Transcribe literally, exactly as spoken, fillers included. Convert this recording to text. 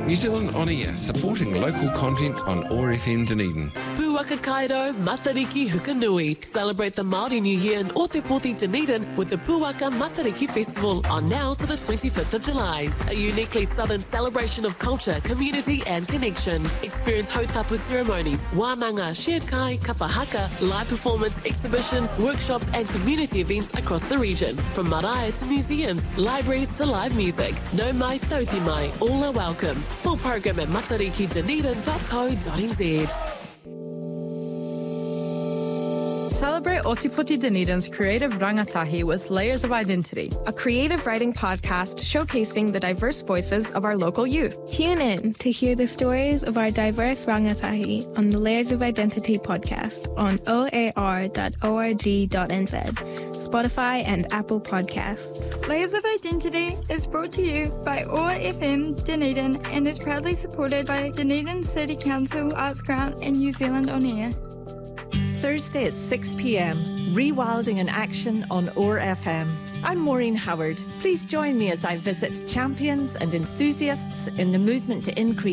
New Zealand On Air, supporting local content on O A R F M Dunedin. Puaka Kaido Matariki Hukanui. Celebrate the Māori New Year in Otepoti, Dunedin with the Puaka Matariki Festival on now to the twenty-fifth of July. A uniquely southern celebration of culture, community and connection. Experience hautapu ceremonies, wānanga, shared kai, kapahaka, live performance, exhibitions, workshops and community events across the region. From marae to museums, libraries to live music. No mai, tauti mai, all are welcome. Full program at matariki dunedin dot co dot n z. Celebrate Otepoti Dunedin's creative rangatahi with Layers of Identity, a creative writing podcast showcasing the diverse voices of our local youth. Tune in to hear the stories of our diverse rangatahi on the Layers of Identity podcast on o a r dot org dot n z, Spotify and Apple Podcasts. Layers of Identity is brought to you by O A R F M Dunedin and is proudly supported by Dunedin City Council, Arts Grant and New Zealand On Air. Thursday at six p.m, Rewilding in Action on O A R F M. I'm Maureen Howard. Please join me as I visit champions and enthusiasts in the movement to increase